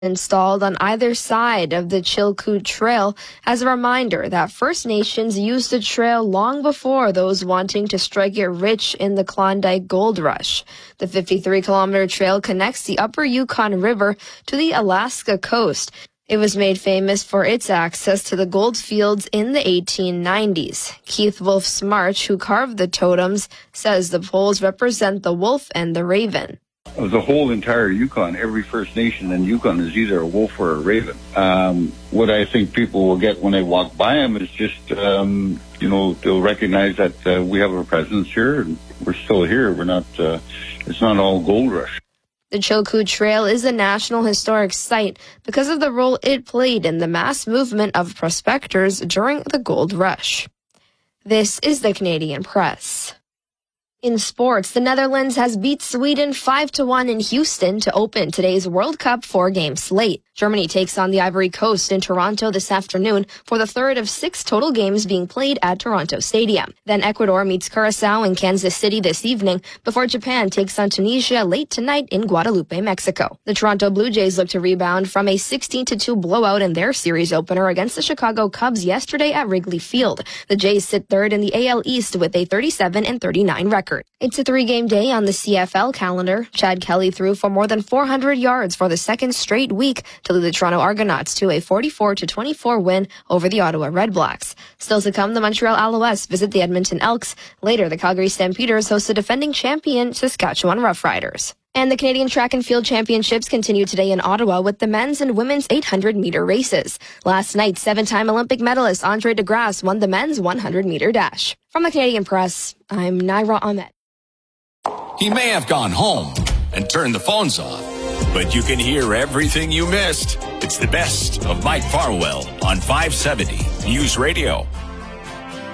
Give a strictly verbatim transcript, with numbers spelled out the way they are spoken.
installed on either side of the Chilkoot Trail as a reminder that First Nations used the trail long before those wanting to strike it rich in the Klondike Gold Rush. The fifty-three kilometer trail connects the Upper Yukon River to the Alaska coast. It was made famous for its access to the gold fields in the eighteen nineties. Keith Wolf-Smarch, who carved the totems, says the poles represent the wolf and the raven. The whole entire Yukon, every First Nation in Yukon is either a wolf or a raven. Um, what I think people will get when they walk by them is just, um, you know, they'll recognize that uh, we have a presence here and we're still here. We're not, uh, it's not all gold rush. The Chilkoot Trail is a National Historic Site because of the role it played in the mass movement of prospectors during the gold rush. This is the Canadian Press. In sports, the Netherlands has beat Sweden five to one in Houston to open today's World Cup four-game slate. Germany takes on the Ivory Coast in Toronto this afternoon for the third of six total games being played at Toronto Stadium. Then Ecuador meets Curaçao in Kansas City this evening before Japan takes on Tunisia late tonight in Guadalupe, Mexico. The Toronto Blue Jays look to rebound from a sixteen to two blowout in their series opener against the Chicago Cubs yesterday at Wrigley Field. The Jays sit third in the A L East with a thirty-seven and thirty-nine record. It's a three-game day on the C F L calendar. Chad Kelly threw for more than four hundred yards for the second straight week to lead the Toronto Argonauts to a forty-four to twenty-four win over the Ottawa Redblacks. Still to come, the Montreal Alouettes visit the Edmonton Elks. Later, the Calgary Stampeders host the defending champion Saskatchewan Roughriders. And the Canadian Track and Field Championships continue today in Ottawa with the men's and women's eight hundred meter races. Last night, seven-time Olympic medalist Andre DeGrasse won the men's one hundred meter dash. From the Canadian Press, I'm Naira Ahmed. He may have gone home and turned the phones off, but you can hear everything you missed. It's the best of Mike Farwell on five seventy News Radio.